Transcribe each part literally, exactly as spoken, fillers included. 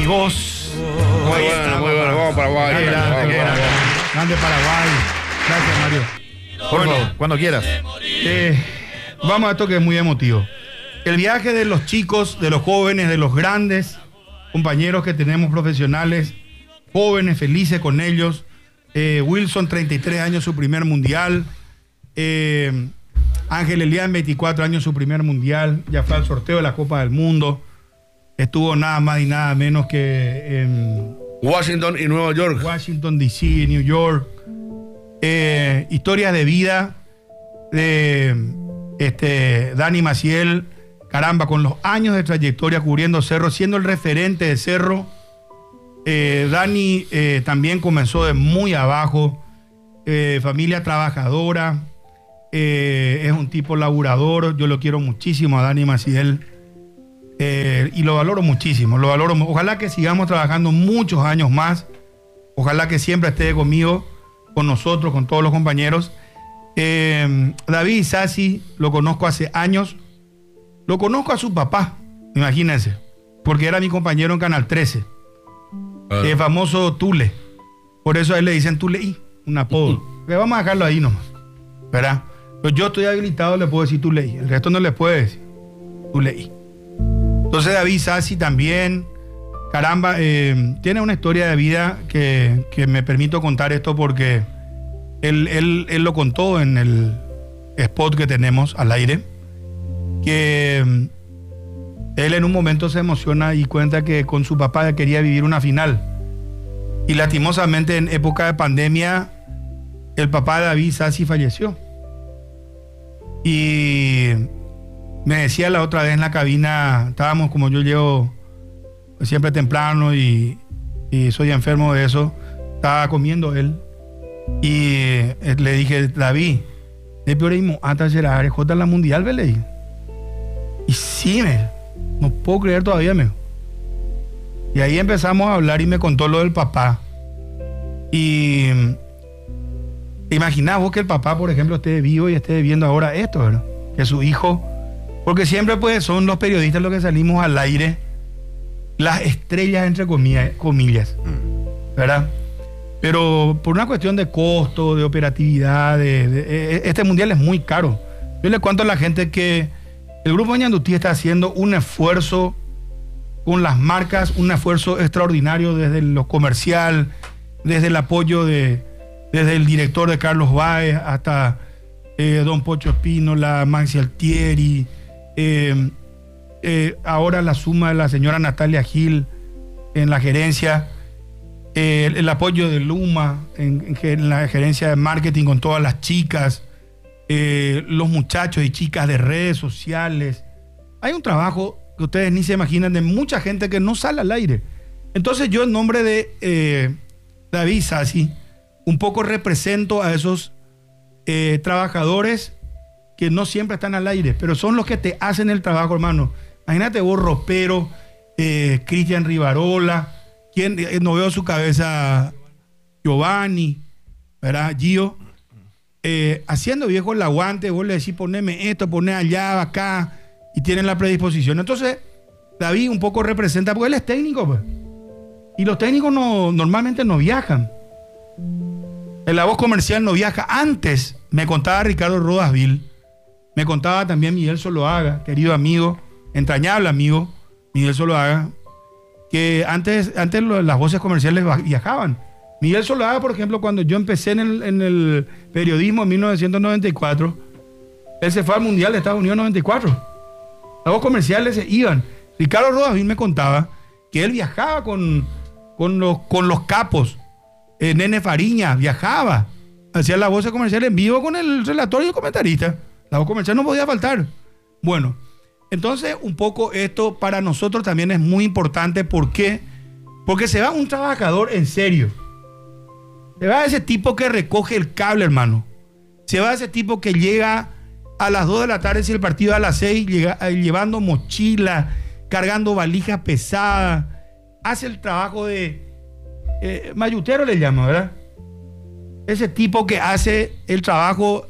amigos. Muy bueno, muy bueno. Vamos Paraguay. Grande, Vamos, grande, vamos, grande. vamos. Grande Paraguay. Gracias, Mario. Por Bueno, favor. cuando quieras. Eh, vamos a esto que es muy emotivo. El viaje de los chicos, de los jóvenes, de los grandes compañeros que tenemos profesionales, jóvenes, felices con ellos. Eh, Wilson, treinta y tres años, su primer mundial. Eh, Ángel Elian, veinticuatro años, su primer mundial. Ya fue al sorteo de la Copa del Mundo. Estuvo nada más y nada menos que en Washington y Nueva York. Washington, D C, New York. Eh, historias de vida de este, Dani Maciel. Caramba, con los años de trayectoria cubriendo Cerro, siendo el referente de Cerro. Eh, Dani eh, también comenzó de muy abajo, eh, familia trabajadora, eh, es un tipo laburador. Yo lo quiero muchísimo a Dani Maciel, eh, y lo valoro muchísimo, lo valoro. Ojalá que sigamos trabajando muchos años más, ojalá que siempre esté conmigo, con nosotros, con todos los compañeros. eh, David Sassi lo conozco hace años. Lo conozco a su papá, imagínense, porque era mi compañero en Canal trece, Claro. el famoso Tule. Por eso a él le dicen Tuleí, un apodo. Pero vamos a dejarlo ahí nomás, ¿verdad? Pues yo estoy habilitado, le puedo decir Tuleí, el resto no le puede decir Tuleí. Entonces David Sassi también, caramba, eh, tiene una historia de vida que, que me permito contar esto porque él, él, él lo contó en el spot que tenemos al aire, que él en un momento se emociona y cuenta que con su papá quería vivir una final. Y lastimosamente en época de pandemia, el papá de David Sassi falleció. Y me decía la otra vez en la cabina, estábamos como yo llego siempre temprano y, y soy enfermo de eso, estaba comiendo él. Y le dije, David, de peor hasta será J la mundial, ¿vale? Y sí, me, no puedo creer todavía, me. Y ahí empezamos a hablar y me contó lo del papá. Y imaginás vos que el papá, por ejemplo, esté vivo y esté viendo ahora esto, ¿verdad? Que su hijo, porque siempre pues son los periodistas los que salimos al aire, las estrellas entre comillas, comillas, ¿verdad? Pero por una cuestión de costo, de operatividad, de, de, este mundial es muy caro. Yo le cuento a la gente que el Grupo Ñandutí está haciendo un esfuerzo con las marcas, un esfuerzo extraordinario desde lo comercial, desde el apoyo de, desde el director de Carlos Báez hasta eh, don Pocho Espínola, Maxi Altieri, eh, eh, ahora la suma de la señora Natalia Gil en la gerencia, eh, el, el apoyo de Luma en, en la gerencia de marketing con todas las chicas, Eh, los muchachos y chicas de redes sociales. Hay un trabajo que ustedes ni se imaginan de mucha gente que no sale al aire. Entonces yo en nombre de eh, David Sassi un poco represento a esos eh, trabajadores que no siempre están al aire, pero son los que te hacen el trabajo, hermano. Imagínate vos, Ropero, eh, Cristian Rivarola, quien eh, no veo su cabeza, Giovanni, ¿verdad? Gio. Eh, haciendo viejo el aguante, vos le decís poneme esto, poné allá, acá, y tienen la predisposición. Entonces, David un poco representa, porque él es técnico, pues. Y los técnicos no, normalmente no viajan. La voz comercial no viaja. Antes, me contaba Ricardo Rodasville, me contaba también Miguel Zuluaga, querido amigo, entrañable amigo, Miguel Zuluaga, que antes, antes las voces comerciales viajaban. Miguel Zuluaga, por ejemplo, cuando yo empecé en el, en el periodismo en mil novecientos noventa y cuatro, él se fue al Mundial de Estados Unidos en noventa y cuatro. Las voces comerciales se iban. Ricardo Rodasville me contaba que él viajaba con, con, los, con los capos. Eh, Nene Fariña viajaba, hacía la voz comercial en vivo con el relator y el comentarista. La voz comercial no podía faltar. Bueno, entonces un poco esto para nosotros también es muy importante. ¿Por qué? Porque se va un trabajador en serio. Se va ese tipo que recoge el cable, hermano. Se va ese tipo que llega a las dos de la tarde, si el partido es a las seis, llega, llevando mochila, cargando valijas pesadas. Hace el trabajo de eh, mayutero, le llama, ¿verdad? Ese tipo que hace el trabajo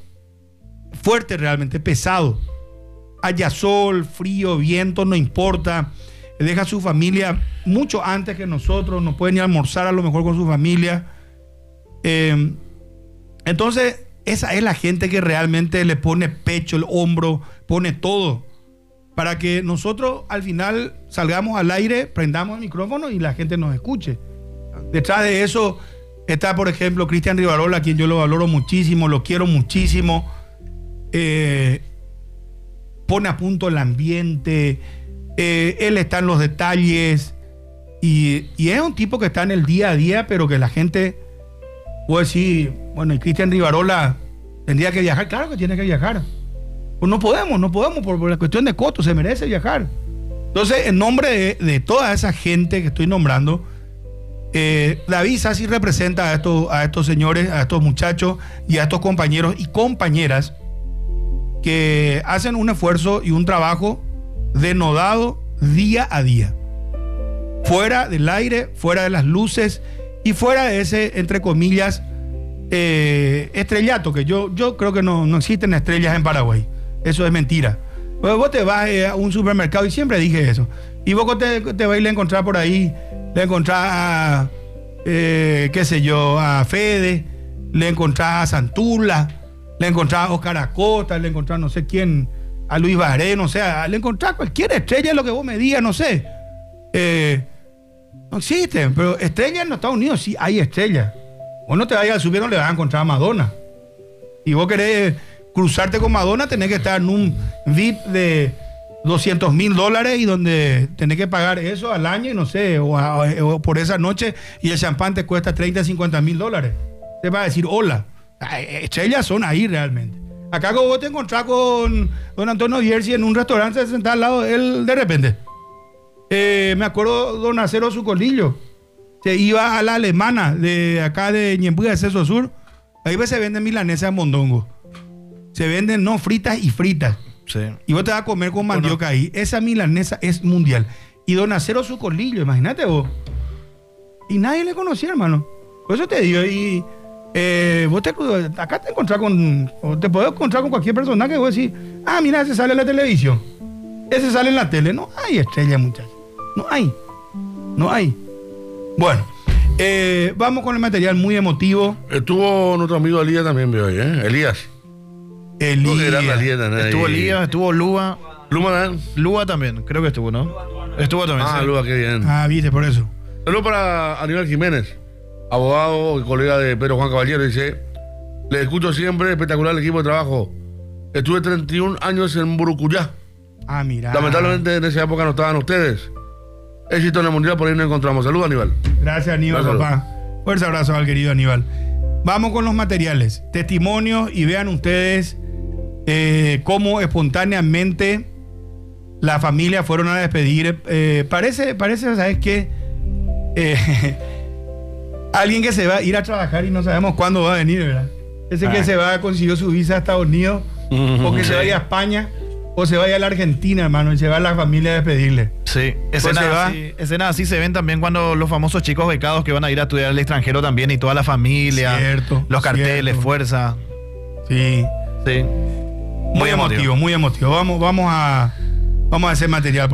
fuerte, realmente pesado. Haya sol, frío, viento, no importa. Él deja a su familia mucho antes que nosotros, no pueden ir a almorzar a lo mejor con su familia. Eh, entonces, esa es la gente que realmente le pone pecho, el hombro, pone todo, para que nosotros al final salgamos al aire, prendamos el micrófono y la gente nos escuche. Detrás de eso está, por ejemplo, Cristian Rivarola, a quien yo lo valoro muchísimo, lo quiero muchísimo. Eh, pone a punto el ambiente, eh, él está en los detalles y, y es un tipo que está en el día a día, pero que la gente puede decir, bueno, y Cristian Rivarola tendría que viajar. Claro que tiene que viajar. Pues no podemos, no podemos por, por la cuestión de costos, se merece viajar. Entonces, en nombre de, de toda esa gente que estoy nombrando, eh, David Sassi representa a estos, a estos señores, a estos muchachos y a estos compañeros y compañeras que hacen un esfuerzo y un trabajo denodado día a día. Fuera del aire, fuera de las luces y fuera de ese, entre comillas, eh, estrellato, que yo, yo creo que no, no existen estrellas en Paraguay. Eso es mentira. Pues vos te vas eh, a un supermercado, y siempre dije eso, y vos te, te vas a ir a encontrar por ahí, le encontrás a, eh, qué sé yo, a Fede, le encontrás a Santula, le encontrás a Oscar Acosta, le encontrás no sé quién, a Luis Baré, no sé, a, le encontrás cualquier estrella, lo que vos me digas, no sé. Eh, no existen, pero estrellas en los Estados Unidos sí hay estrellas. Vos no te vayas al subir, no le vas a encontrar a Madonna. Y vos querés cruzarte con Madonna, tenés que estar en un V I P de doscientos mil dólares y donde tenés que pagar eso al año y no sé, o, a, o por esa noche, y el champán te cuesta treinta, cincuenta mil dólares. Te va a decir hola. Estrellas son ahí realmente. Acá como vos te encontrás con don Antonio Bierzi en un restaurante, se sentás al lado de él de repente. Eh, me acuerdo don Acero Sucolillo. Se iba a la alemana de acá de Ñembuya, de Ceso Sur. Ahí se venden milanesas en mondongo. Se venden no fritas y fritas. Sí. Y vos te vas a comer con mandioca ahí. Esa milanesa es mundial. Y don Acero Sucolillo, imagínate vos. Y nadie le conocía, hermano. Por eso te digo, y eh, vos te, acá te encontrás con, o te podés encontrar con cualquier persona que vos decís, ah, mira, ese sale en la televisión, ese sale en la tele. No hay estrella, muchachos. No hay. No hay. Bueno, eh, vamos con el material muy emotivo. Estuvo nuestro amigo Elías también, veo ahí, ¿eh? Elías. Elías. Elías Estuvo Elías, estuvo Lua. Luma, ¿eh? Lua también, creo que estuvo, ¿no? Estuvo también. Ah, sí. Luma, qué bien. Ah, viste, por eso. Saludos para Aníbal Jiménez, abogado y colega de Pedro Juan Caballero. Dice, le escucho siempre, espectacular el equipo de trabajo. Estuve treinta y un años en Burucuyá. Ah, mira. Lamentablemente en esa época no estaban ustedes. Éxito en el mundial, por ahí nos encontramos. Saludos, Aníbal. Gracias, Aníbal, Gracias. papá. Fuerte abrazo al querido Aníbal. Vamos con los materiales. Testimonios, y vean ustedes eh, cómo espontáneamente la familia fueron a despedir. Eh, parece, parece, ¿sabes qué? Eh, alguien que se va a ir a trabajar y no sabemos cuándo va a venir, ¿verdad? Ese Ah. que se va, consiguió su visa a Estados Unidos, o que se vaya a España, o se vaya a la Argentina, hermano, y se va a la familia a despedirle. Sí, Pues escenas se va. así, escenas así se ven también cuando los famosos chicos becados que van a ir a estudiar al extranjero también, y toda la familia, Cierto, los carteles, cierto. fuerza. Sí. Sí. Muy emotivo, muy emotivo. Vamos, vamos a, vamos a hacer material.